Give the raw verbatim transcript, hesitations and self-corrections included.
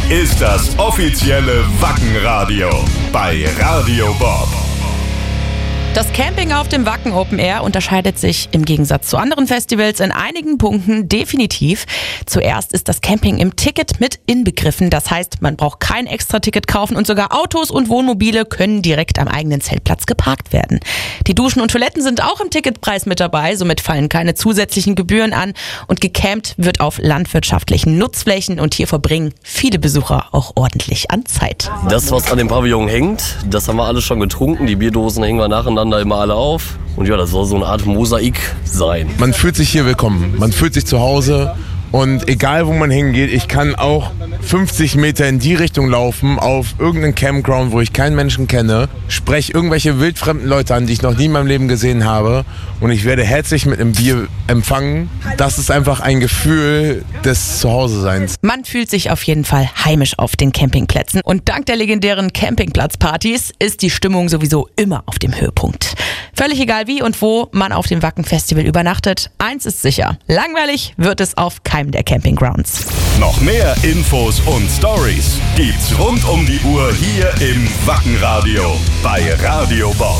ist das offizielle Wacken-Radio bei Radio Bob. Das Camping auf dem Wacken Open Air unterscheidet sich im Gegensatz zu anderen Festivals in einigen Punkten definitiv. Zuerst ist das Camping im Ticket mit inbegriffen. Das heißt, man braucht kein Extra-Ticket kaufen und sogar Autos und Wohnmobile können direkt am eigenen Zeltplatz geparkt werden. Die Duschen und Toiletten sind auch im Ticketpreis mit dabei. Somit fallen keine zusätzlichen Gebühren an und gecampt wird auf landwirtschaftlichen Nutzflächen und hier verbringen viele Besucher auch ordentlich an Zeit. Das, was an dem Pavillon hängt, das haben wir alles schon getrunken. Die Bierdosen hängen wir nacheinander immer alle auf. Und ja, das soll so eine Art Mosaik sein. Man fühlt sich hier willkommen, man fühlt sich zu Hause und egal wo man hingeht, ich kann auch fünfzig Meter in die Richtung laufen, auf irgendeinen Campground, wo ich keinen Menschen kenne, spreche irgendwelche wildfremden Leute an, die ich noch nie in meinem Leben gesehen habe und ich werde herzlich mit einem Bier empfangen. Das ist einfach ein Gefühl des Zuhause-Seins. Man fühlt sich auf jeden Fall heimisch auf den Campingplätzen und dank der legendären Campingplatzpartys ist die Stimmung sowieso immer auf dem Höhepunkt. Völlig egal wie und wo man auf dem Wacken-Festival übernachtet, eins ist sicher, langweilig wird es auf keinem der Campinggrounds. Noch mehr Infos und Stories gibt's rund um die Uhr hier im Wacken-Radio bei Radio Bob.